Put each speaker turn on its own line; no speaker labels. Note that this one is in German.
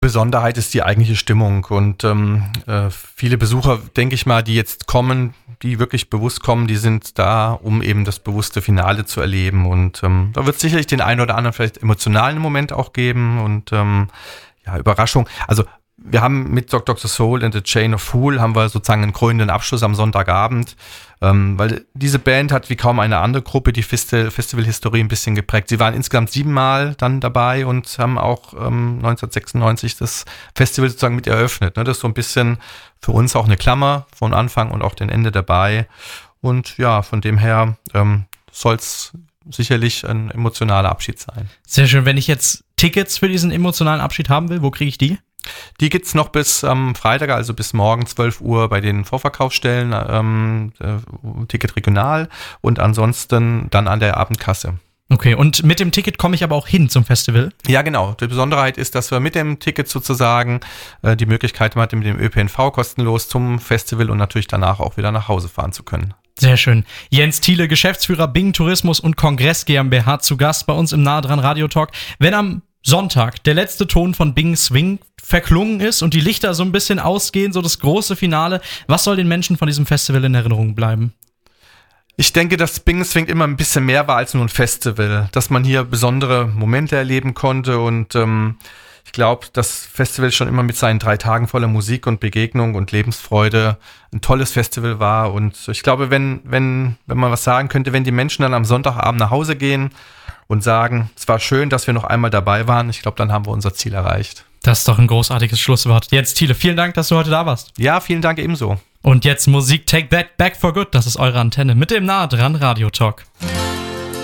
Besonderheit ist die eigentliche Stimmung und viele Besucher, denke ich mal, die jetzt kommen, die wirklich bewusst kommen, die sind da, um eben das bewusste Finale zu erleben und da wird es sicherlich den einen oder anderen vielleicht emotionalen Moment auch geben und Überraschung. Also wir haben mit Dr. Soul and the Chain of Fool haben wir sozusagen einen krönenden Abschluss am Sonntagabend, weil diese Band hat wie kaum eine andere Gruppe die Festivalhistorie ein bisschen geprägt. Sie waren insgesamt 7 Mal dann dabei und haben auch 1996 das Festival sozusagen mit eröffnet. Ne? Das ist so ein bisschen für uns auch eine Klammer von Anfang und auch den Ende dabei. Und ja, von dem her soll es sicherlich ein emotionaler Abschied sein.
Sehr schön. Wenn ich jetzt Tickets für diesen emotionalen Abschied haben will, wo kriege ich die?
Die gibt's noch bis Freitag, also bis morgen 12 Uhr bei den Vorverkaufsstellen, Ticket regional und ansonsten dann an der Abendkasse.
Okay, und mit dem Ticket komme ich aber auch hin zum Festival?
Ja, genau. Die Besonderheit ist, dass wir mit dem Ticket sozusagen die Möglichkeit haben, mit dem ÖPNV kostenlos zum Festival und natürlich danach auch wieder nach Hause fahren zu können.
Sehr schön. Jens Thiele, Geschäftsführer Bing Tourismus und Kongress GmbH, zu Gast bei uns im Nah dran Radio Talk. Wenn am Sonntag der letzte Ton von Bing Swing verklungen ist und die Lichter so ein bisschen ausgehen, so das große Finale, was soll den Menschen von diesem Festival in Erinnerung bleiben?
Ich denke, dass Bing Swing immer ein bisschen mehr war als nur ein Festival, dass man hier besondere Momente erleben konnte und ich glaube, das Festival schon immer mit seinen 3 Tagen voller Musik und Begegnung und Lebensfreude ein tolles Festival war und ich glaube, wenn man was sagen könnte, wenn die Menschen dann am Sonntagabend nach Hause gehen und sagen, es war schön, dass wir noch einmal dabei waren, ich glaube, dann haben wir unser Ziel erreicht.
Das ist doch ein großartiges Schlusswort. Jens Thiele, vielen Dank, dass du heute da warst.
Ja, vielen Dank ebenso.
Und jetzt Musik Take That Back for Good, das ist eure Antenne mit dem Nah dran Radio Talk.